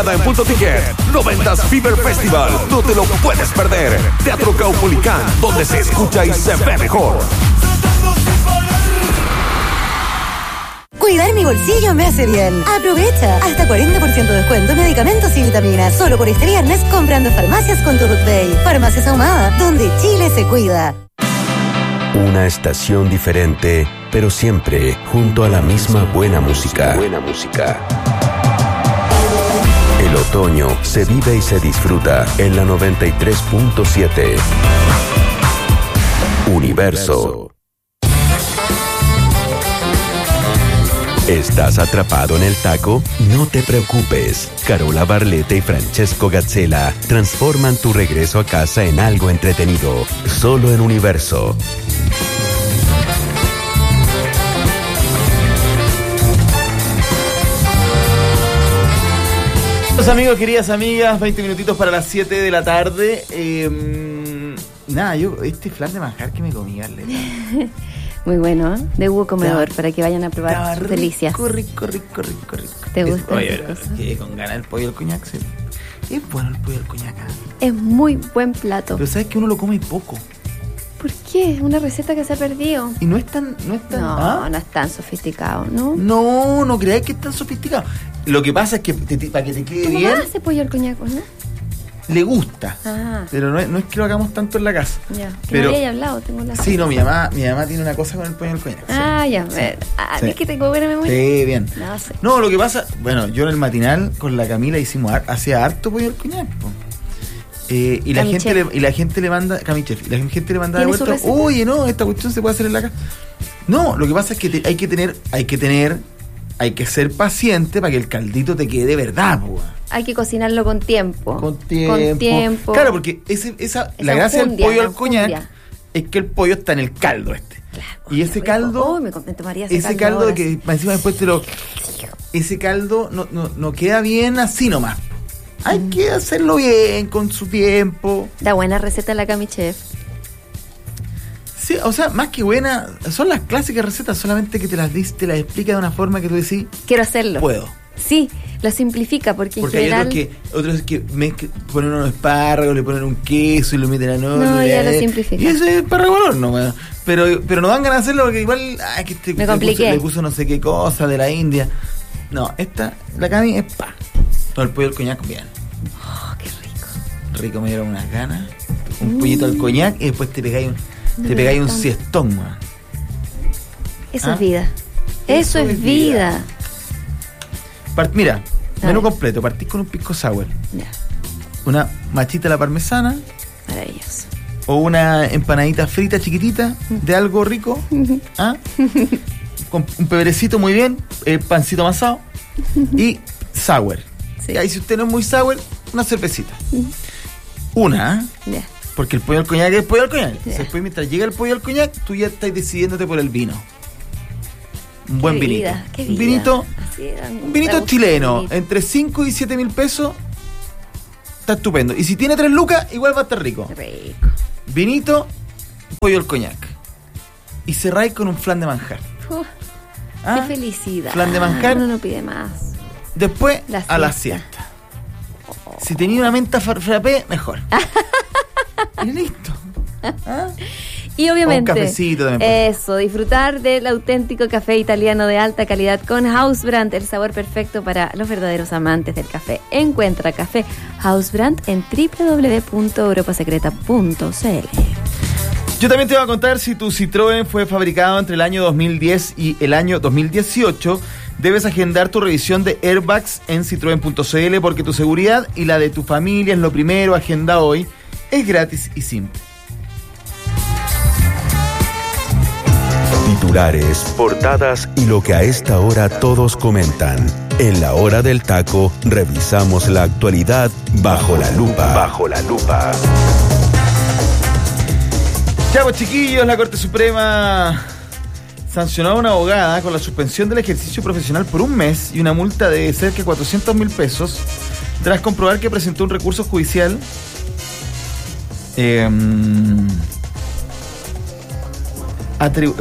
En Punto Ticket, 90s Fever Festival. No te lo puedes perder. Teatro Caupolicán, donde se escucha y se ve mejor. Cuidar mi bolsillo me hace bien. Aprovecha. Hasta 40% de descuento en medicamentos y vitaminas. Solo por este viernes comprando farmacias con tu Ruth Bay. Farmacias Ahumada, donde Chile se cuida. Una estación diferente, pero siempre junto a la misma buena música. El otoño se vive y se disfruta en la 93.7. Universo. ¿Estás atrapado en el taco? No te preocupes. Carola Barlete y Francesco Gazzella transforman tu regreso a casa en algo entretenido. Solo en Universo. Amigos, queridas amigas, 20 minutitos para las 7 de la tarde. Este flan de manjar que me comí, Arleta. Muy bueno, ¿eh? De Hugo Comedor, para que vayan a probar sus delicias. Rico. ¿Te gusta? Oye, que con ganas el pollo al coñac. Sí. Es bueno el pollo al coñac. Es muy buen plato. Pero sabes que uno lo come poco. ¿Por qué? Una receta que se ha perdido. Y no es tan... No es tan sofisticado, ¿no? No creáis que es tan sofisticado. Lo que pasa es que para que te quede bien... ¿Tu mamá hace pollo al coñac, no? Le gusta, pero no es que lo hagamos tanto en la casa. Ya, que pero, no había hablado, tengo la... Sí, no, mi mamá tiene una cosa con el pollo al coñac. Es que tengo buena memoria. Sí, bien. No sé. No, lo que pasa... Bueno, yo en el matinal con la Camila hacía harto pollo al coñac, y la gente le manda Camichef, y la gente le manda de vuelta, oye, no, esta cuestión se puede hacer en la casa. No, lo que pasa es que hay que ser paciente para que el caldito te quede de verdad, Hay que cocinarlo con tiempo. Con tiempo. Claro, porque la gracia del pollo al coñac es que el pollo está en el caldo Claro, y ese caldo, me tomaría ese caldo de que encima después ese caldo no queda bien así nomás. Hay que hacerlo bien, con su tiempo. La buena receta de la Camichef. Sí, o sea, más que buena, son las clásicas recetas, solamente que te las explica de una forma que tú decís... Quiero hacerlo. Puedo. Sí, lo simplifica, porque en general... Hay otros que ponen unos espárragos, le ponen un queso y lo meten al horno. No, ya lo simplifica. Y eso es espárrago al horno, bueno. Pero no dan ganas de hacerlo porque igual... Me compliqué. Le puso no sé qué cosa de la India. No, la Cami es No, el pollo al coñac, bien. Oh, qué rico. Rico, me dieron unas ganas. Un pollito al coñac y después te pegáis un siestón, man. Eso es vida. Eso es vida. Mira, menú completo. Partís con un pisco sour. Ya. Una machita a la parmesana. Maravilloso. O una empanadita frita chiquitita de algo rico. Con un peberecito muy bien. Pancito amasado. Y sour. Sí. Y ahí, si usted no es muy sour, una cervecita. Ya. Porque el pollo al coñac es el pollo al coñac. Yeah. Después, mientras llega el pollo al coñac, tú ya estás decidiéndote por el vino. Un buen vinito. Un vinito chileno, entre 5 y 7 mil pesos. Está estupendo. Y si tiene 3 lucas, igual va a estar rico. Vinito, pollo al coñac. Y cerráis con un flan de manjar. Qué felicidad. Flan de manjar. Uno no pide más. Después, a la siesta. Si tenía una menta frappé, mejor. Y listo. Y obviamente, un cafecito también. Eso, disfrutar del auténtico café italiano de alta calidad con Hausbrand, el sabor perfecto para los verdaderos amantes del café. Encuentra café Hausbrand en www.europasecreta.cl. Yo también te voy a contar si tu Citroën fue fabricado entre el año 2010 y el año 2018. Debes agendar tu revisión de airbags en citroen.cl porque tu seguridad y la de tu familia es lo primero. Agenda hoy. Es gratis y simple. Titulares, portadas y lo que a esta hora todos comentan. En la hora del taco, revisamos la actualidad bajo la lupa. Ya, pues, chiquillos, la Corte Suprema sancionó a una abogada con la suspensión del ejercicio profesional por un mes y una multa de cerca de 400.000 pesos tras comprobar que presentó un recurso judicial lo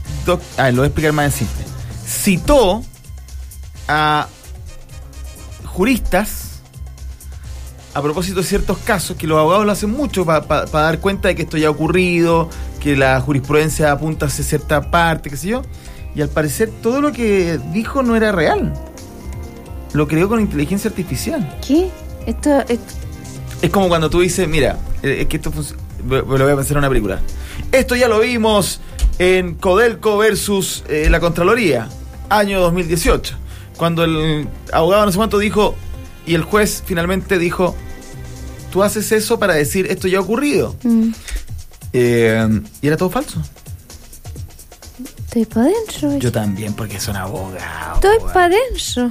voy a explicar más en simple. Citó a juristas, a propósito de ciertos casos, que los abogados lo hacen mucho para dar cuenta de que esto ya ha ocurrido, que la jurisprudencia apunta hacia cierta parte, qué sé yo, y al parecer todo lo que dijo no era real. Lo creó con inteligencia artificial. ¿Qué? Esto... Es como cuando tú dices, mira, es que esto lo voy a pensar en una película. Esto ya lo vimos en Codelco versus la Contraloría, año 2018, cuando el abogado no sé cuánto dijo y el juez finalmente dijo, tú haces eso para decir esto ya ha ocurrido. Y era todo falso. Estoy para adentro. Yo también, porque son abogados. Estoy para adentro.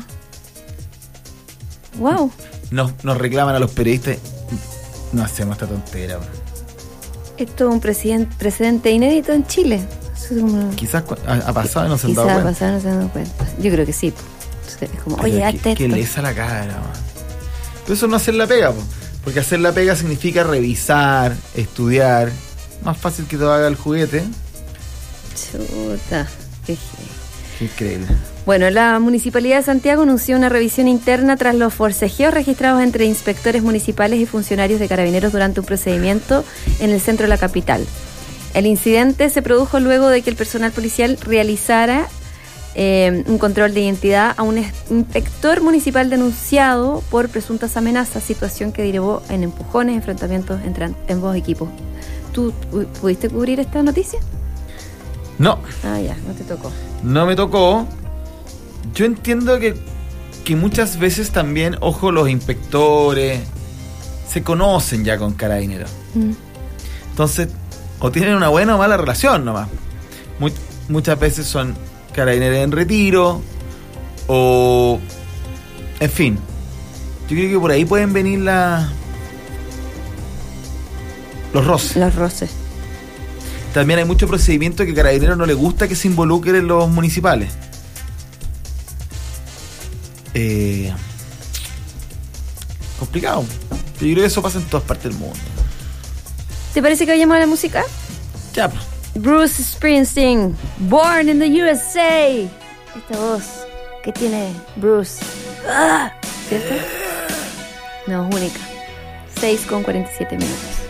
Wow. Nos reclaman a los periodistas. No hacemos esta tontera. Esto es un precedente inédito en Chile. Quizás ha pasado y no se han dado cuenta. Quizás ha pasado y no se han dado cuenta. Yo creo que sí. Entonces, es como, oye, hazte esto. Que lesa la cara, man. Pero eso no hacer la pega, porque hacer la pega significa revisar, estudiar. Más fácil que te haga el juguete. Chuta, qué increíble. Bueno, la Municipalidad de Santiago anunció una revisión interna tras los forcejeos registrados entre inspectores municipales y funcionarios de Carabineros durante un procedimiento en el centro de la capital. El incidente se produjo luego de que el personal policial realizara un control de identidad a un inspector municipal denunciado por presuntas amenazas, situación que derivó en empujones, enfrentamientos entre ambos equipos. ¿Tú pudiste cubrir esta noticia? No. Ah, ya, no te tocó. No me tocó. Yo entiendo que muchas veces también, ojo, los inspectores se conocen ya con Carabineros. Entonces, o tienen una buena o mala relación nomás. Muchas veces son Carabineros en retiro, o... En fin. Yo creo que por ahí pueden venir los roces. Los roces. También hay mucho procedimiento que a Carabineros no le gusta que se involucren los municipales. Complicado. Yo creo que eso pasa en todas partes del mundo. ¿Te parece que vayamos a la música? Ya. Bruce Springsteen, Born in the USA. Esta voz que tiene Bruce. ¿Cierto? No, es única. 6:47 minutos.